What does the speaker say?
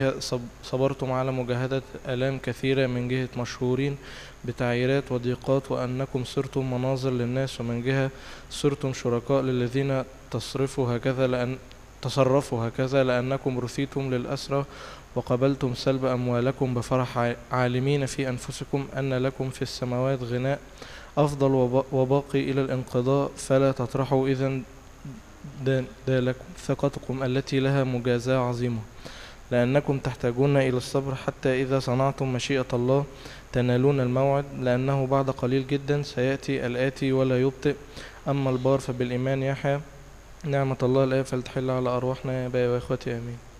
صبرتم على مجاهدة آلام كثيرة من جهة مشهورين بتعييرات وضيقات، وأنكم صرتم مناظر للناس، ومن جهة صرتم شركاء للذين تصرفوا هكذا لأنكم رثيتم للأسرى، وقبلتم سلب أموالكم بفرح، عالمين في أنفسكم أن لكم في السماوات غناء أفضل وباقي إلى الانقضاء. فلا تطرحوا إذن دالكم ثقتكم التي لها مجازاة عظيمة، لأنكم تحتاجون إلى الصبر حتى إذا صنعتم مشيئة الله تنالون الموعد، لأنه بعد قليل جدا سيأتي الآتي ولا يبطئ. أما البار فبالإيمان يحيى. نعمة الله الآب فلتحل على أرواحنا يا أبائي وإخوتي، آمين.